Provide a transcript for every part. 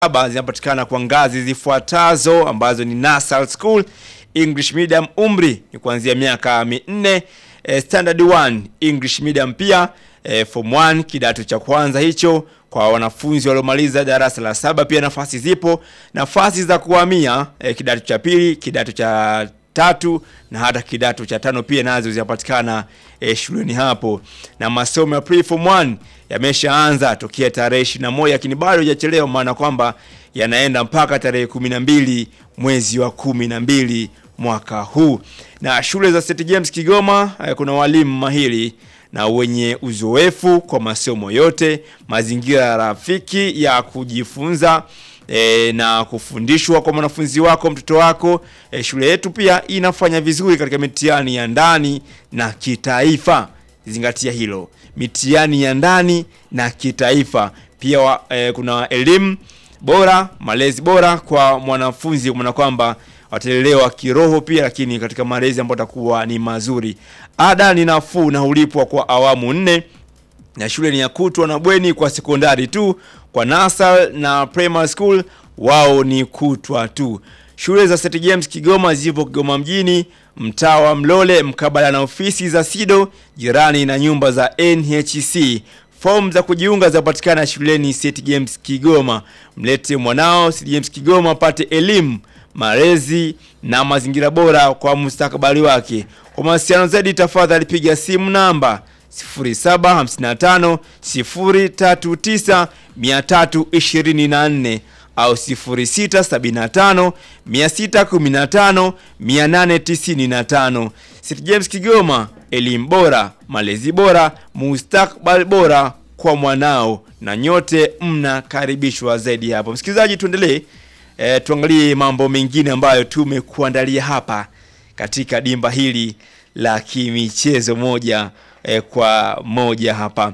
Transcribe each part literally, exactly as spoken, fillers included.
saba zinapatikana kwa ngazi zifuatazo ambazo ni Nasal School English Medium, umri ni kuanzia miaka minne. E, Standard one English Medium pia e, Form one kidato cha kwanza hicho kwa wanafunzi waliomaliza darasa la saba. Pia nafasi zipo, nafasi za kuhamia e, kidato cha pili, kidato cha tatu na hata kidato cha tano pia nazo zinapatikana e, shuleni hapo. Na masomo ya pre-form one yameshaanza tokea tarehe ishirini na moja, lakini bado hajachelewa, maana kwamba yanaenda mpaka tarehe kumi na mbili mwezi wa kumi na mbili mwaka huu. Na shule za Saint James Kigoma eh, kuna walimu mahiri na wenye uzoefu kwa masomo yote, mazingira rafiki ya kujifunza e, na kufundishwa kwa mwanafunzi wako, mtoto wako. E, shule yetu pia inafanya vizuri katika mitihani ya ndani na kitaifa. Zingatia hilo, mitihani ya ndani na kitaifa. Pia wa, e, kuna elimu bora, malezi bora kwa mwanafunzi, kwa maana kwamba watalelewa kiroho pia, lakini katika malezi ambayo takuwa ni mazuri. Ada ni nafuu na ulipwa kwa awamu nne, na shule ni ya kutwa na bweni kwa sekondari tu. Kwa nasal na primary school wao ni kutwa tu. Shule za Saint James Kigoma zipo Kigoma mjini, mtaa wa Mlole, mkabala na ofisi za SIDO, jirani na nyumba za N H C. Form za kujiunga zapatikana shuleni Saint James Kigoma. Mlete mwanao Saint James Kigoma pate elimu, malezi na mazingira bora kwa mustakabali wake. Kwa mawasiliano zaidi tafadhali piga simu namba sifuri saba hamsini tano sifuri tatu tisa mia tatu ishirini na nne au sifuri sita sabini tano mia sita kumi na tano mia nane tisini na tano. Saint James Kigoma, elimu bora, malezi bora, mustakabali bora kwa mwanao, na nyote mnakaribishwa zaidi hapo. Msikilizaji, tuendelee e, tuangalie mambo mengine ambayo tumekuandalia hapa katika dimba hili la kimichezo moja e, kwa moja hapa.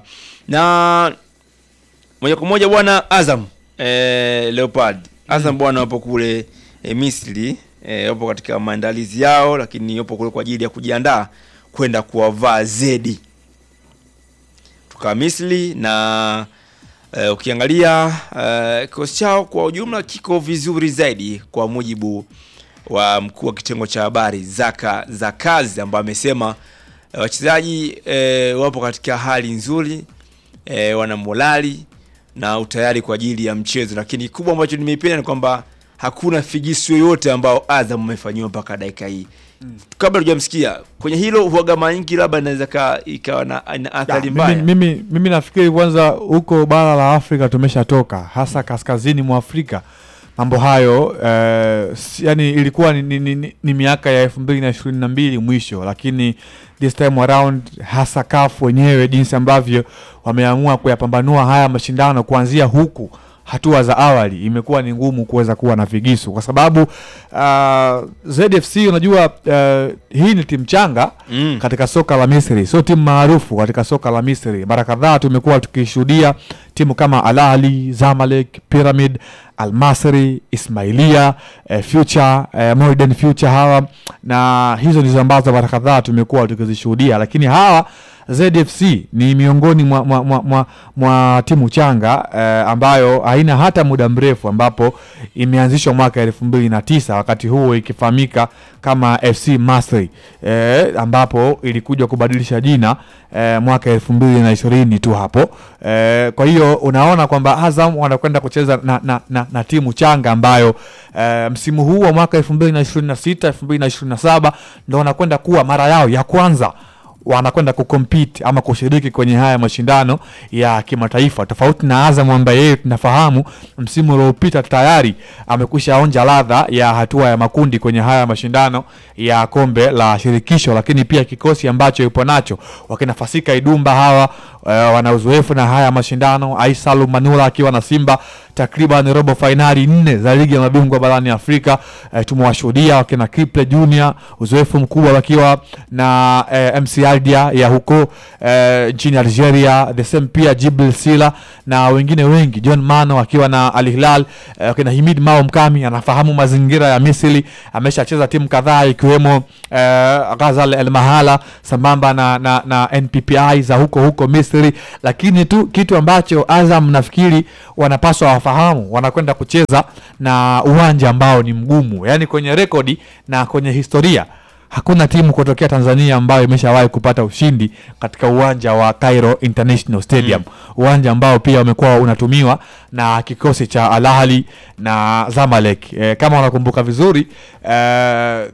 Na moja kwa moja bwana Azam e, Leopard Azam bwana wapo kule e, Misri e, wapo katika maandalizi yao, lakini wapo kule kwa ajili ya kujiandaa kwenda kuwavaa Zedi tuka Misri. Na uh, ukiangalia uh, kikosi chao kwa ujumla kiko vizuri zaidi, kwa mujibu wa mkuu wa kitengo cha habari Zaka Zakazi, ambaye amesema uh, wachezaji uh, wapo katika hali nzuri, uh, wana morali na utayari kwa ajili ya mchezo. Lakini kubwa ambacho nimeipenda ni kwamba hakuna figisu yoyote ambao Azam amefanywa mpaka dakika hii. Mm. Kabla hujamsikia kwenye hilo, huaga maingi labda inaweza ikawa na athari mbaya. Mimi, mimi mimi nafikiri kwanza huko bara la Afrika tumeshatoka, hasa kaskazini mwa Afrika. Mambo hayo eh, yani ilikuwa ni, ni, ni, ni miaka ya elfu mbili na ishirini na mbili mwisho, lakini this time around hasa C A F wenyewe jinsi ambavyo wameamua kuyapambanua haya mashindano kuanzia huku hatua za awali, imekuwa ni ngumu kuweza kuwa na vigisu, kwa sababu uh, Z F C unajua uh, hii ni timu changa mm. katika soka la Misri, sio timu maarufu katika soka la Misri. Mara kadhaa tumekuwa tukishuhudia timu kama Al Ahly, Zamalek, Pyramid, Al Masry, Ismailia, eh, Future, eh, Modern Future hawa, na hizo ndizo ambazo mara kadhaa tumekuwa tukizishuhudia. Lakini hawa Z F C ni miongoni mwa, mwa, mwa, mwa, mwa timu changa eh, ambayo haina hata muda mrefu, ambapo imeanzishwa mwaka elfu mbili na tisa, wakati huo ikifahamika kama F C Masry, eh, ambapo ilikuja kubadilisha jina eh, mwaka elfu mbili na ishirini tu hapo. Eh, kwa hiyo unaona kwamba Azam wanakwenda kucheza na, na, na, na timu changa ambayo eh, msimu huu wa mwaka elfu mbili na ishirini na sita elfu mbili na ishirini na saba ndio wanakwenda kuwa mara yao ya kwanza wanakwenda kucompete ama kushiriki kwenye haya mashindano ya kimataifa, tofauti na Azam ambaye yeye tunafahamu msimu uliopita tayari amekwisha onja ladha ya hatua ya makundi kwenye haya mashindano ya kombe la shirikisho. Lakini pia kikosi ambacho yupo nacho wakinafasika Idumba hawa uh, wana uzoefu na haya mashindano. Aisalu Manula akiwa na Simba takriban robo finali nne za ligi ya mabingwa barani Afrika, uh, tumewashuhudia wakina Kiple Junior uzoefu mkubwa wakiwa na uh, M C Aldia ya huko uh, nchini Algeria, the same pia Jibril Sila na wengine wengi, John Mano akiwa na Al Hilal, uh, wakina Himid Mao Mkami anafahamu mazingira ya Misri, ameshacheza timu kadhaa ikiwemo uh, Ghazal El Mahala sambamba na, na, na N P P I za huko huko Misri. Misri, lakini tu kitu ambacho Azam nafikiri wanapaswa wafahamu, wanakwenda kucheza na uwanja ambao ni mgumu. Yaani kwenye rekodi na kwenye historia hakuna timu kutokea Tanzania ambayo imeshawahi kupata ushindi katika uwanja wa Cairo International Stadium. Mm. Uwanja ambao pia umekuwa unatumiwa na kikosi cha Al Ahly na Zamalek. E, kama unakumbuka vizuri, e,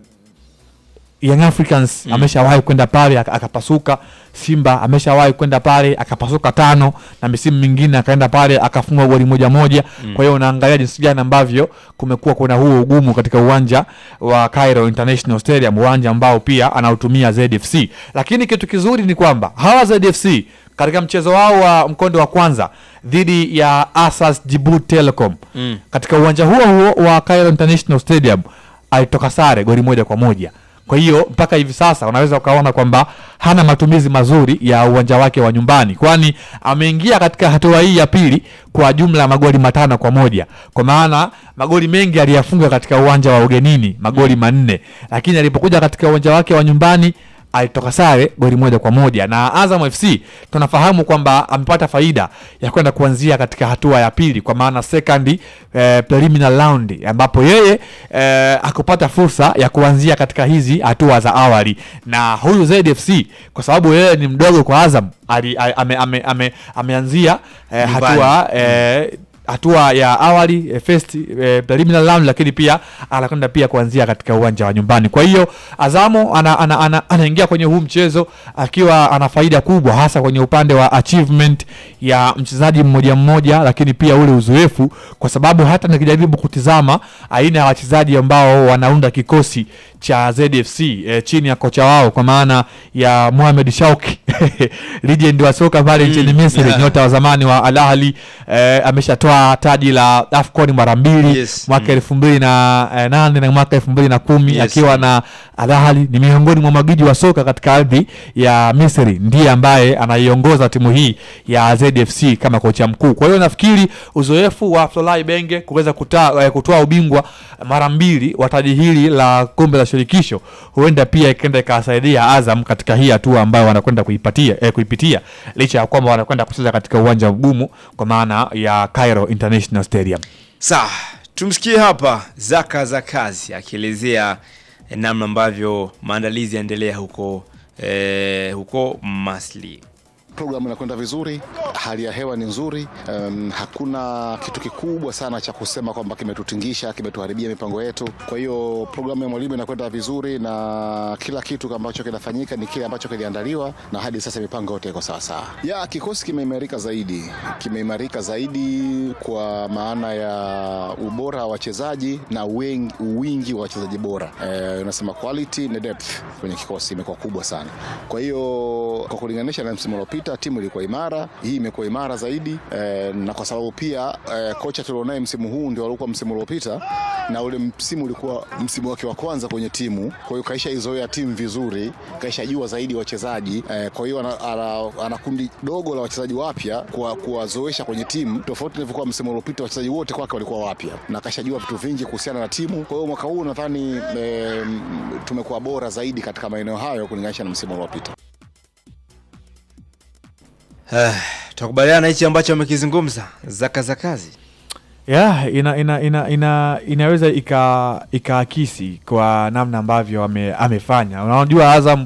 Young Africans mm. ameshawahi kwenda pale akapasuka. Simba ameshawahi kwenda pale akapasuka tano, na misimu mingine akaenda pale akafunga goli moja moja. Mm. Kwa hiyo unaangalia jinsi gani ambavyo kumekuwa kuna huo ugumu katika uwanja wa Cairo International Stadium, uwanja ambao pia anautumia Z F C. Lakini kitu kizuri ni kwamba hawa Z F C katika mchezo wao wa mkondo wa kwanza dhidi ya Asas Djibouti Telecom, mm. katika uwanja huo huo wa Cairo International Stadium alitoka sare goli moja kwa moja. Kwa hiyo mpaka hivi sasa unaweza ukaona kwamba hana matumizi mazuri ya uwanja wake wa nyumbani, kwani ameingia katika hatua hii ya pili kwa jumla magoli matano kwa moja. Kwa maana magoli mengi aliyafunga katika uwanja wa ugenini, magoli manne, lakini alipokuja katika uwanja wake wa nyumbani alitoka sare goli moja kwa moja. Na Azam F C tunafahamu kwamba amepata faida ya kwenda kuanzia katika hatua ya pili, kwa maana second eh, preliminary round, ambapo yeye eh, akupata fursa ya kuanzia katika hizi hatua za awali. Na huyu Z F C kwa sababu yeye ni mdogo kwa Azam ali, ame, ame, ame, ameanzia eh, hatua eh, hatua ya awali eh, first eh, preliminary round, lakini pia anakwenda pia kuanzia katika uwanja wa nyumbani. Kwa hiyo Azamo anaingia ana, ana, ana kwenye huu mchezo akiwa ana faida kubwa, hasa kwenye upande wa achievement ya mchezaji mmoja mmoja, lakini pia ule uzoefu, kwa sababu hata nikijaribu kutizama aina ya wachezaji ambao wanaunda kikosi cha Z F C eh, chini ya kocha wao kwa maana ya Mohamed Shauki legend wa soka pale nchini mm, Misri, yeah. Nyota wa zamani wa Al Ahly, eh, ameshatoa taji la AFCON mara mbili, yes. mwaka elfu mbili na nane na mwaka elfu mbili na kumi, yes. akiwa na Al Ahly. Ni miongoni mwa magiji wa soka katika ardhi ya Misri, ndiye ambaye anaiongoza timu hii ya Z F C kama kocha mkuu. Kwa hiyo nafikiri uzoefu wa Florent Ibenge kuweza kutoa ubingwa mara mbili wa taji hili la kombe la shirikisho huenda pia ikaenda ikasaidia Azam katika hii hatua ambayo wanakwenda kuipatia eh, kuipitia, licha ya kwamba wanakwenda kucheza katika uwanja mgumu kwa maana ya Cairo International Stadium. Sawa, tumsikie hapa Zaka Zakazi akielezea eh, namna ambavyo maandalizi yaendelea huko eh, huko Masli. Programu inakwenda vizuri, hali ya hewa ni nzuri, um, hakuna kitu kikubwa sana cha kusema kwamba kimetutingisha, kimetuharibia mipango yetu. Kwa hiyo programu ya mwalimu inakwenda vizuri na kila kitu ambacho kinafanyika ni kile ambacho kiliandaliwa, na hadi sasa mipango yote iko sawa sawa. Ya kikosi kimeimarika zaidi, kimeimarika zaidi kwa maana ya ubora wa wachezaji na wingi, wingi wa wachezaji bora. Eh, unasema quality na depth kwenye kikosi imekuwa kubwa sana. Kwa hiyo kwa kulinganisha na msimu uliopita timu ilikuwa imara, hii imekuwa imara zaidi eh, na kwa sababu pia eh, kocha tulionaye msimu huu ndio alikuwa msimu uliopita, na ule msimu ulikuwa msimu wake wa kwanza kwenye timu. Kwa hiyo kaisha izoea timu vizuri, kaisha jua zaidi wachezaji eh, kwa hiyo ana, ana, ana kundi dogo la wachezaji wapya kwa kuwazoesha kwenye timu, tofauti na ilivyokuwa msimu uliopita wachezaji wote kwake walikuwa wapya, na kaisha jua vitu vingi kuhusiana na timu. Kwa hiyo mwaka huu nadhani eh, tumekuwa bora zaidi katika maeneo hayo kulinganisha na msimu uliopita. Uh, tukubaliana hichi ambacho amekizungumza Zaka Zakazi. Yeah, ina ina ina, ina inaweza ika ikaakisi kwa namna ambavyo ame, amefanya. Unajua Azam